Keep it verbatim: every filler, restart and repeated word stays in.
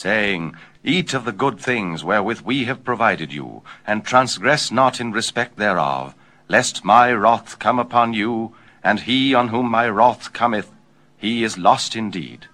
saying, Eat of the good things wherewith we have provided you, and transgress not in respect thereof, lest my wrath come upon you, and he on whom my wrath cometh, he is lost indeed.